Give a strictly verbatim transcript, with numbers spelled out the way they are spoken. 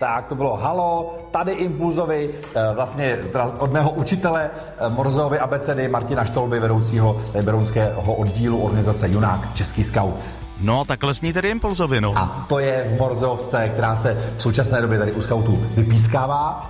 Tak to bylo halo, tady Impulzovi, vlastně od mého učitele Morzeovy abecedy Martina Štolby, vedoucího berounského oddílu organizace Junák, Český skaut. No, takhle sní tedy Impulzovi, no. A to je v Morzeovce, která se v současné době tady u skautů vypískává.